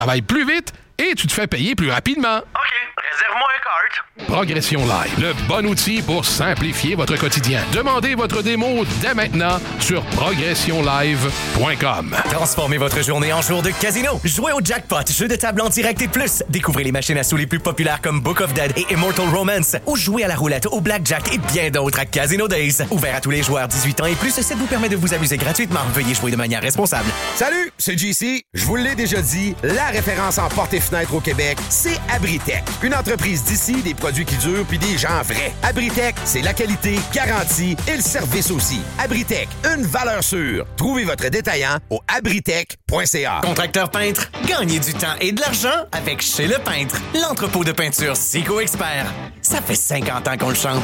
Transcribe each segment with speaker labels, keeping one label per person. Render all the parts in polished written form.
Speaker 1: travailles plus vite et tu te fais payer plus rapidement.
Speaker 2: OK, réserve-moi un kart.
Speaker 1: Progression Live, le bon outil pour simplifier votre quotidien. Demandez votre démo dès maintenant sur progressionlive.com.
Speaker 3: Transformez votre journée en jour de casino. Jouez au Jackpot, jeu de table en direct et plus. Découvrez les machines à sous les plus populaires comme Book of Dead et Immortal Romance. Ou jouez à la roulette, au blackjack et bien d'autres à Casino Days. Ouvert à tous les joueurs 18 ans et plus, ça vous permet de vous amuser gratuitement. Veuillez jouer de manière responsable.
Speaker 4: Salut, c'est JC. Je vous l'ai déjà dit, la référence en portes et fenêtres au Québec, c'est Abritech. Une entreprise d'ici, des produits qui durent puis des gens vrais. Abritech, c'est la qualité garantie et le service aussi. Abritech, une valeur sûre. Trouvez votre détaillant au abritech.ca.
Speaker 3: Contracteur peintre, gagnez du temps et de l'argent avec Chez Le Peintre, l'entrepôt de peinture Sico Expert. Ça fait 50 ans qu'on le chante.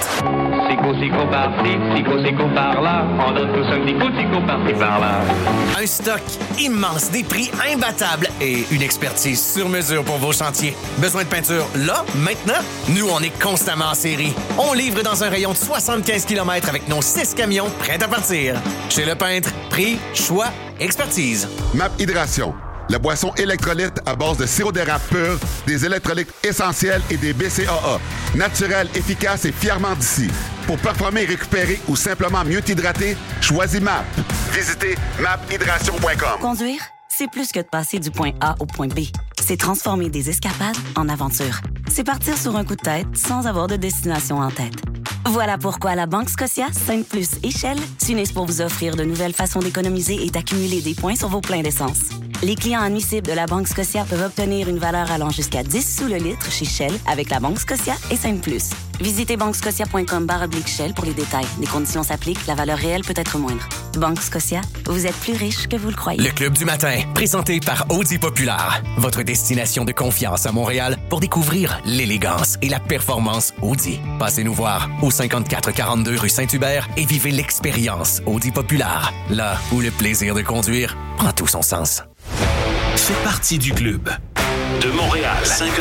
Speaker 5: Sico par-ci, Sico par-là. On donne tous un petit coup de Sico par-ci par-là.
Speaker 3: Un stock immense, des prix imbattables et une expertise sur mesure pour vos chantiers. Besoin de peinture là, maintenant? Nous, on est constamment en série. On livre dans un rayon de 75 km avec nos 6 camions prêts à partir. Chez Le Peintre, prix, choix, expertise.
Speaker 6: MAP Hydration. La boisson électrolyte à base de sirop d'érable pur, des électrolytes essentiels et des BCAA. Naturel, efficace et fièrement d'ici. Pour performer, récupérer ou simplement mieux t'hydrater, choisis MAP. Visitez maphydration.com.
Speaker 7: Conduire, c'est plus que de passer du point A au point B. C'est transformer des escapades en aventures. C'est partir sur un coup de tête sans avoir de destination en tête. Voilà pourquoi la Banque Scotia, Sainte-Plus et Shell s'unissent pour vous offrir de nouvelles façons d'économiser et d'accumuler des points sur vos pleins d'essence. Les clients admissibles de la Banque Scotia peuvent obtenir une valeur allant jusqu'à 10 sous le litre chez Shell avec la Banque Scotia et Sainte-Plus. Visitez banquescotia.com/Shell pour les détails. Les conditions s'appliquent, la valeur réelle peut être moindre. Banque Scotia, vous êtes plus riche que vous le croyez.
Speaker 3: Le Club du matin, présenté par Audi Populaire. Votre destination de confiance à Montréal pour découvrir l'élégance et la performance Audi. Passez nous voir au 5442 rue Saint-Hubert et vivez l'expérience Audi Populaire. Là où le plaisir de conduire prend tout son sens.
Speaker 8: Faites partie du club. De Montréal,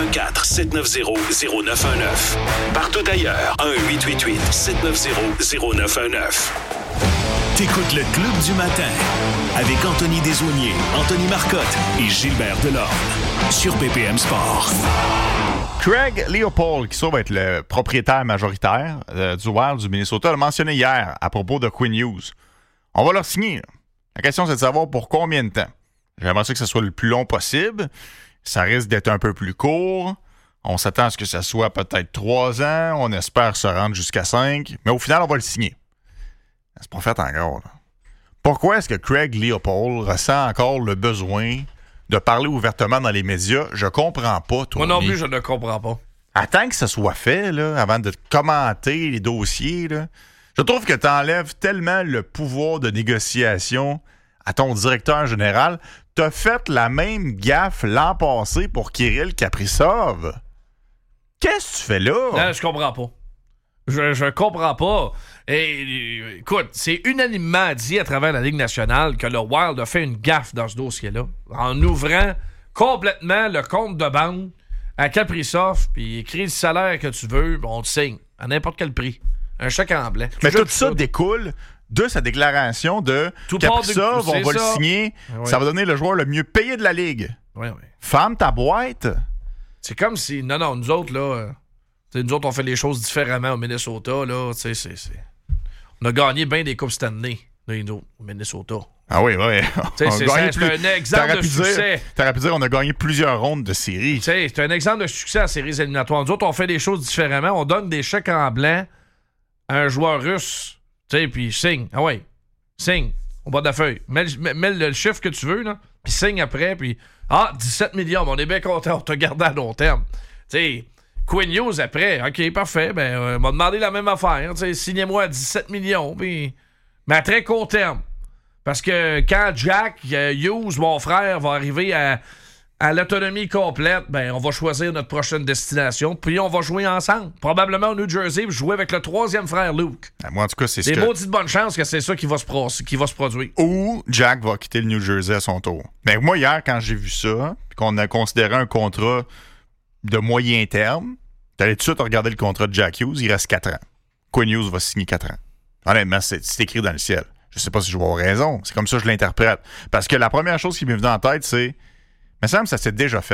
Speaker 8: 514-790-0919. Partout ailleurs, 1-888-790-0919. T'écoutes le Club du matin avec Anthony Desaulniers, Anthony Marcotte et Gilbert Delorme sur BPM Sport.
Speaker 9: Craig Leopold, qui va être le propriétaire majoritaire du Wild du Minnesota, l'a mentionné hier à propos de Quinn Hughes. On va leur signer. La question, c'est de savoir pour combien de temps. J'aimerais ça que ce soit le plus long possible. Ça risque d'être un peu plus court. On s'attend à ce que ça soit peut-être 3 ans. On espère se rendre jusqu'à 5. Mais au final, on va le signer. C'est pas fait encore. Là. Pourquoi est-ce que Craig Leopold ressent encore le besoin de parler ouvertement dans les médias? Je comprends pas, toi.
Speaker 10: Moi non plus, je ne comprends pas.
Speaker 9: Attends que ça soit fait, là, avant de commenter les dossiers. Là. Je trouve que tu enlèves tellement le pouvoir de négociation à ton directeur général. T'as fait la même gaffe l'an passé pour Kirill Kaprizov. Qu'est-ce que tu fais là?
Speaker 10: Non, je comprends pas. Je comprends pas. Et, écoute, c'est unanimement dit à travers la Ligue nationale que le Wild a fait une gaffe dans ce dossier-là. En ouvrant complètement le compte de banque à Kaprizov, puis écris le salaire que tu veux, on te signe à n'importe quel prix. Un chèque en blanc.
Speaker 9: Mais tout ça découle de sa déclaration de Kaprizov, on va le signer. Oui. Ça va donner le joueur le mieux payé de la Ligue.
Speaker 10: Oui.
Speaker 9: Ferme ta boîte.
Speaker 10: C'est comme si... Non, nous autres, là... nous autres, on fait les choses différemment au Minnesota, là. On a gagné bien des Coupes Stanley, nous, au Minnesota.
Speaker 9: Ah oui.
Speaker 10: C'est un exemple de succès.
Speaker 9: T'aurais pu dire on a gagné plusieurs rondes de séries.
Speaker 10: C'est un exemple de succès en séries éliminatoires. Nous autres, on fait des choses différemment. On donne des chèques en blanc à un joueur russe. Puis signe. Ah ouais, signe. Au bas de la feuille. Mets le chiffre que tu veux, là. Puis signe après. Puis 17 millions. On est bien content. On t'a gardé à long terme. Quinn Hughes après. OK, parfait. On m'a demandé la même affaire. Signez-moi à 17 millions. Mais à très court terme. Parce que quand Jack Hughes, mon frère, va arriver à l'autonomie complète, on va choisir notre prochaine destination, puis on va jouer ensemble. Probablement au New Jersey, puis jouer avec le 3e frère Luke.
Speaker 9: Moi, en tout cas, c'est
Speaker 10: des maudites bonnes chances que c'est ça qui va se produire.
Speaker 9: Ou Jack va quitter le New Jersey à son tour. Mais moi, hier, quand j'ai vu ça, puis qu'on a considéré un contrat de moyen terme, t'allais tout de suite regarder le contrat de Jack Hughes, il reste 4 ans. Quinn Hughes va signer 4 ans. Honnêtement, c'est écrit dans le ciel. Je sais pas si je vais avoir raison. C'est comme ça que je l'interprète. Parce que la première chose qui m'est venue en tête, c'est... Il me semble que ça s'est déjà fait.